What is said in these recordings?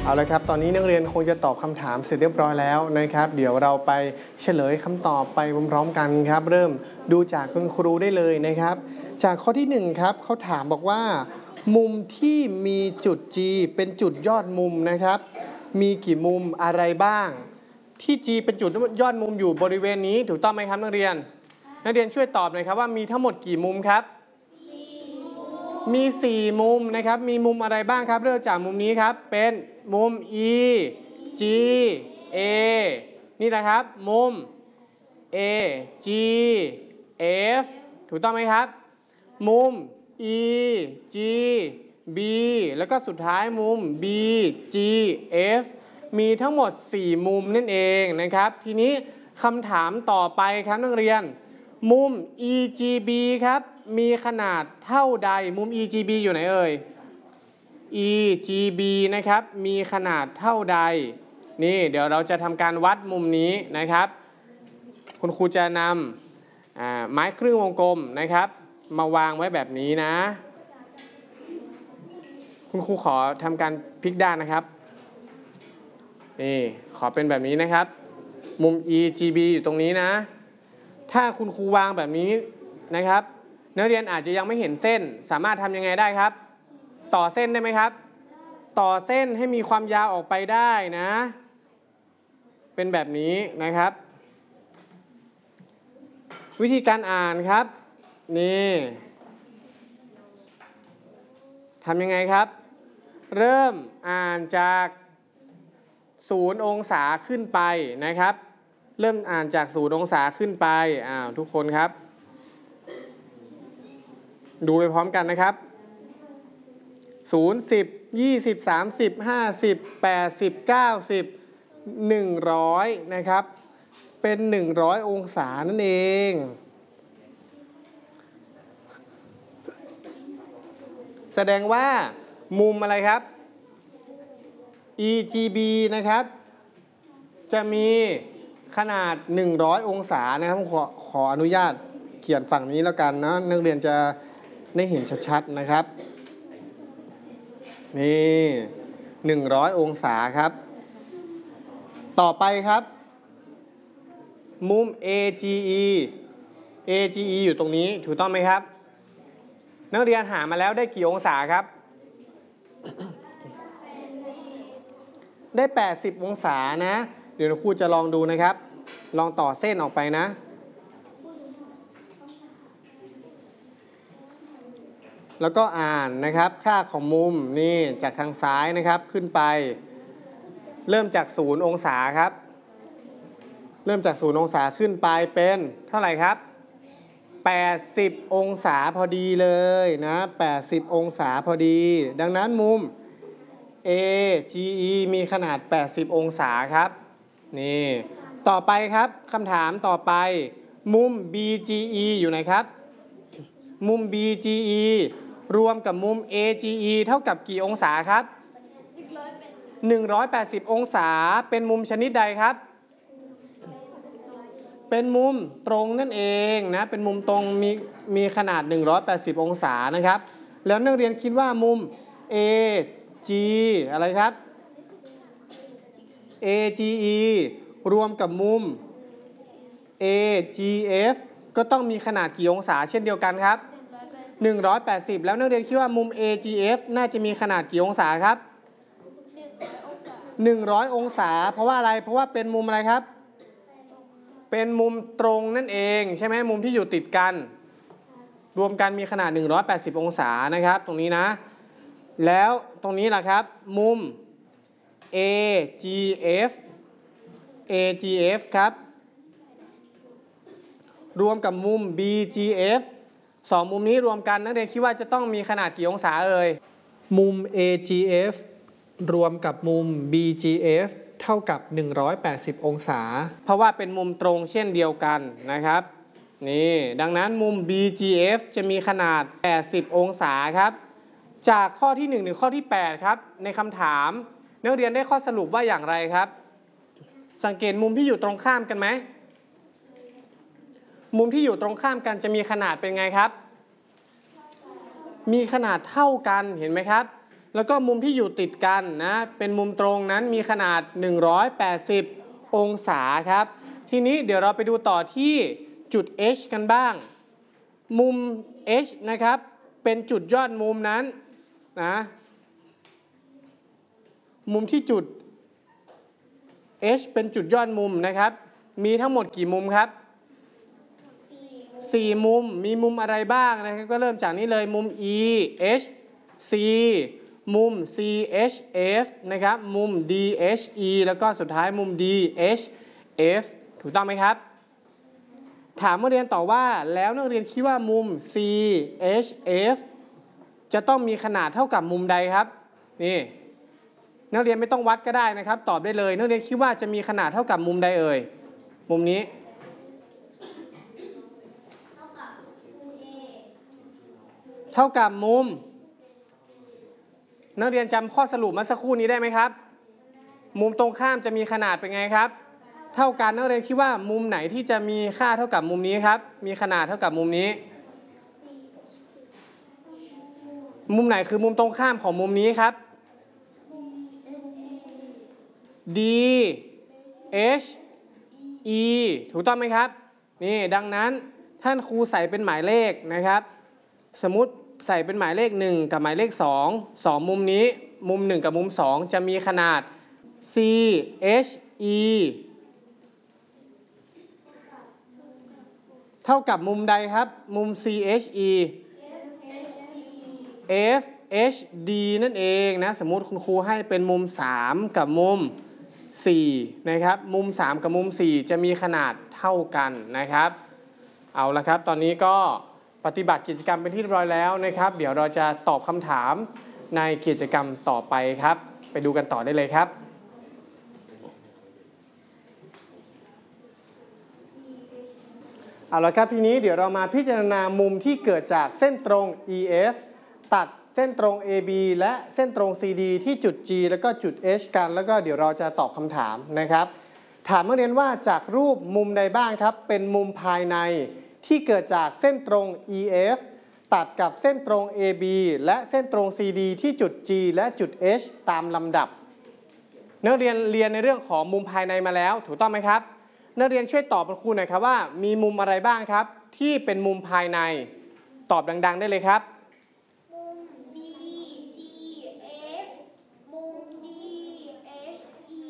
เอาละครับตอนนี้นักเรียนคงจะตอบคำถามเสร็จเรียบร้อยแล้วนะครับเดี๋ยวเราไปเฉลยคำตอบไปพร้อมๆกันครับเริ่มดูจากคุณครูได้เลยนะครับจากข้อที่1ครับเขาถามบอกว่ามุมที่มีจุด G เป็นจุดยอดมุมนะครับมีกี่มุมอะไรบ้างที่ G เป็นจุดยอดมุมอยู่บริเวณนี้ถูกต้องไหมครับนักเรียนช่วยตอบหน่อยครับว่ามีทั้งหมดกี่มุมครับมี4มุมนะครับมีมุมอะไรบ้างครับเริ่มจากมุมนี้ครับเป็นมุม E G A นี่นะครับมุม A G F ถูกต้องไหมครับมุม E G B แล้วก็สุดท้ายมุม B G F มีทั้งหมด4มุมนั่นเองนะครับทีนี้คำถามต่อไปครับนักเรียนมุม EGB ครับมีขนาดเท่าใดมุม EGB อยู่ไหนเอ่ย EGB นะครับมีขนาดเท่าใดนี่เดี๋ยวเราจะทำการวัดมุมนี้นะครับคุณครูจะนำไม้ครึ่งวงกลมนะครับมาวางไว้แบบนี้นะคุณครูขอทำการพลิกด้านนะครับนี่ขอเป็นแบบนี้นะครับมุม EGB อยู่ตรงนี้นะถ้าคุณครูวางแบบนี้นะครับนักเรียนอาจจะยังไม่เห็นเส้นสามารถทำยังไงได้ครับต่อเส้นได้ไหมครับต่อเส้นให้มีความยาวออกไปได้นะเป็นแบบนี้นะครับวิธีการอ่านครับนี่ทำยังไงครับเริ่มอ่านจาก0 องศาขึ้นไปนะครับเริ่มอ่านจาก0 องศาขึ้นไปทุกคนครับดูไปพร้อมกันนะครับ0 10 20 30 50 80 90 100นะครับเป็น100 องศานั่นเองแสดงว่ามุมอะไรครับ EGB นะครับจะมีขนาด100 องศานะครับขออนุญาตเขียนฝั่งนี้แล้วกันนะนักเรียนจะได้เห็นชัดๆนะครับนี่100 องศาครับต่อไปครับมุม AGE อยู่ตรงนี้ถูกต้องไหมครับนักเรียนหามาแล้วได้กี่องศาครับได้80 องศานะเดี๋ยวครูจะลองดูนะครับลองต่อเส้นออกไปนะแล้วก็อ่านนะครับค่าของมุมนี่จากทางซ้ายนะครับขึ้นไปเริ่มจาก0 องศาครับเริ่มจาก0 องศาขึ้นไปเป็นเท่าไหร่ครับ80 องศาพอดีเลยนะ80 องศาพอดีดังนั้นมุม AGE มีขนาด80 องศาครับนี่ต่อไปครับคำถามต่อไปมุม BGE อยู่ไหนครับมุม BGE รวมกับมุม AGE เท่ากับกี่องศาครับ180 องศาเป็นมุมชนิดใดครับเป็นมุมตรงนั่นเองนะเป็นมุมตรงมีขนาด180 องศานะครับแล้วนักเรียนคิดว่ามุม AG อะไรครับ AGE รวมกับมุม AGF ก็ต้องมีขนาดกี่องศาเช่นเดียวกันครับ180แล้วนักเรียนคิดว่ามุม AGF น่าจะมีขนาดกี่องศาครับ100 องศาเพราะว่าอะไรเพราะว่าเป็นมุมอะไรครับเป็นมุมตรงนั่นเองใช่ไหมมุมที่อยู่ติดกันรวมกันมีขนาด180 องศานะครับตรงนี้นะแล้วตรงนี้ล่ะครับมุม AGF ครับรวมกับมุม BGF 2 มุมนี้รวมกันนักเรียนคิดว่าจะต้องมีขนาดกี่องศาเอ่ยมุม AGF รวมกับมุม BGF เท่ากับ180 องศาเพราะว่าเป็นมุมตรงเช่นเดียวกันนะครับนี่ดังนั้นมุม BGF จะมีขนาด80 องศาครับจากข้อที่1ถึงข้อที่8ครับในคำถามนักเรียนได้ข้อสรุปว่าอย่างไรครับสังเกตมุมที่อยู่ตรงข้ามกันไหมมุมที่อยู่ตรงข้ามกันจะมีขนาดเป็นไงครับมีขนาดเท่ากันเห็นไหมครับแล้วก็มุมที่อยู่ติดกันนะเป็นมุมตรงนั้นมีขนาด180องศาครับทีนี้เดี๋ยวเราไปดูต่อที่จุด H กันบ้างมุม H นะครับเป็นจุดยอดมุมนั้นนะมุมที่จุด H เป็นจุดยอดมุมนะครับมีทั้งหมดกี่มุมครับ4มุมมีมุมอะไรบ้างนะครับก็เริ่มจากนี้เลยมุม E H C มุม C H F นะครับมุม D H E แล้วก็สุดท้ายมุม D H F ถูกต้องไหมครับถามนักเรียนต่อว่าแล้วนักเรียนคิดว่ามุม C H F จะต้องมีขนาดเท่ากับมุมใดครับนี่นักเรียนไม่ต้องวัดก็ได้นะครับตอบได้เลยนักเรียนคิดว่าจะมีขนาดเท่ากับมุมใดเอ่ยมุมนี้เท่ากับมุมนักเรียนจำข้อสรุปเมื่อสักครู่นี้ได้ไหมครับมุมตรงข้ามจะมีขนาดเป็นไงครับเท่ากันนักเรียนคิดว่ามุมไหนที่จะมีค่าเท่ากับมุมนี้ครับมีขนาดเท่ากับมุมนี้มุมไหนคือมุมตรงข้ามของมุมนี้ครับ D H E ถูกต้องไหมครับนี่ดังนั้นท่านครูใส่เป็นหมายเลขนะครับสมมุติใส่เป็นหมายเลข1กับหมายเลข2มุมนี้มุม1กับมุม2จะมีขนาด C H E เท่ากับมุมใดครับมุม C H E F H D นั่นเองนะสมมุติคุณครูให้เป็นมุม3กับมุม4นะครับมุม3กับมุม4จะมีขนาดเท่ากันนะครับเอาละครับตอนนี้ก็ปฏิบัติกิจกรรมเป็นที่เรียบร้อยแล้วนะครับเดี๋ยวเราจะตอบคำถามในกิจกรรมต่อไปครับไปดูกันต่อได้เลยครับเอาละครับทีนี้เดี๋ยวเรามาพิจารณามุมที่เกิดจากเส้นตรง EF ตัดเส้นตรง AB และเส้นตรง CD ที่จุด G แล้วก็จุด H กันแล้วก็เดี๋ยวเราจะตอบคำถามนะครับถามนักเรียนว่าจากรูปมุมใดบ้างครับเป็นมุมภายในที่เกิดจากเส้นตรง EF ตัดกับเส้นตรง AB และเส้นตรง CD ที่จุด G และจุด H ตามลำดับนักเรียนเรียนในเรื่องของมุมภายในมาแล้วถูกต้องไหมครับนักเรียนช่วยตอบคุณครูหน่อยครับว่ามีมุมอะไรบ้างครับที่เป็นมุมภายในตอบดังๆได้เลยครับมุม B G F มุม D H E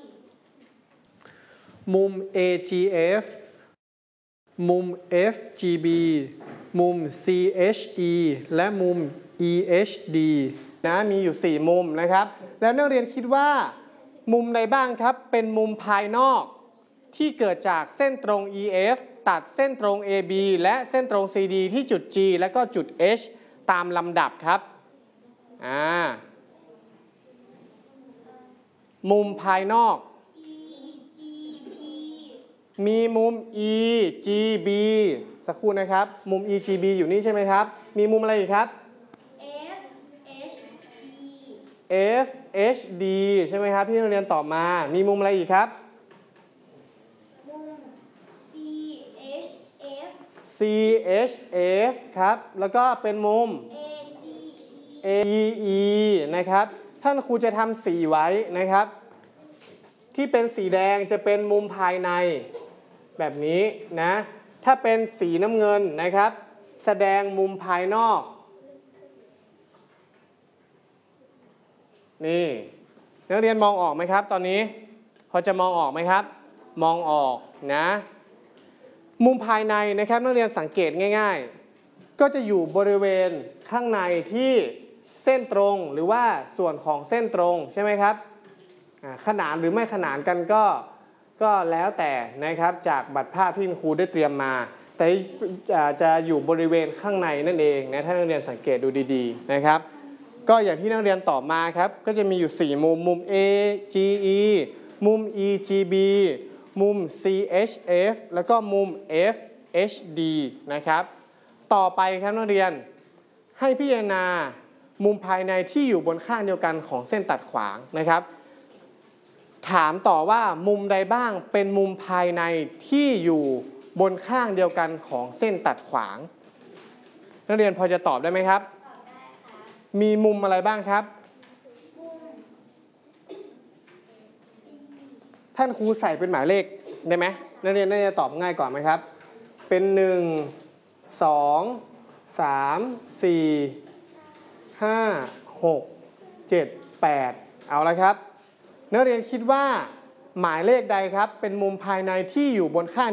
มุม AGF มุม FGB มุม CHE และมุม EHD นะมีอยู่4มุมนะครับแล้วนักเรียนคิดว่ามุมใดบ้างครับเป็นมุมภายนอกที่เกิดจากเส้นตรง EF ตัดเส้นตรง AB และเส้นตรง CD ที่จุด G และก็จุด H ตามลำดับครับมุมภายนอก EGB มีมุม EGB สักครู่นะครับมุม EGB อยู่นี่ใช่ไหมครับมีมุมอะไรอีกครับ FHD ใช่ไหมครับที่เราเรียนต่อมามีมุมอะไรอีกครับมุม CHF ครับแล้วก็เป็นมุม AE นะครับท่านครูจะทำสีไว้นะครับที่เป็นสีแดงจะเป็นมุมภายในแบบนี้นะถ้าเป็นสีน้ำเงินนะครับแสดงมุมภายนอกนี่นักเรียนมองออกไหมครับตอนนี้พอจะมองออกไหมครับมองออกนะมุมภายในนะครับนักเรียนสังเกตง่ายๆก็จะอยู่บริเวณข้างในที่เส้นตรงหรือว่าส่วนของเส้นตรงใช่ไหมครับขนานหรือไม่ขนานกันก็แล้วแต่นะครับจากบัตรภาพที่คุณครูได้เตรียมมาแต่จะอยู่บริเวณข้างในนั่นเองนะถ้านักเรียนสังเกตดูดีๆนะครับก็อย่างที่นักเรียนตอบมาครับก็จะมีอยู่4มุมมุม AGE มุม EGB มุม CHF แล้วก็มุม FHD นะครับต่อไปครับนักเรียนให้พิจารณามุมภายในที่อยู่บนข้างเดียวกันของเส้นตัดขวางนะครับถามต่อว่ามุมใดบ้างเป็นมุมภายในที่อยู่บนข้างเดียวกันของเส้นตัดขวางนักเรียนพอจะตอบได้ไหมครับตอบได้ค่ะมีมุมอะไรบ้างครับท่านครูใส่เป็นหมายเลขได้ไหมนักเรียนน่าจะตอบง่ายกว่าไหมครับ เป็น 1 2 3 4 5 6 7 8เอาละครับนักเรียนคิดว่าหมายเลขใดครับเป็นมุมภายในที่อยู่บนข้าง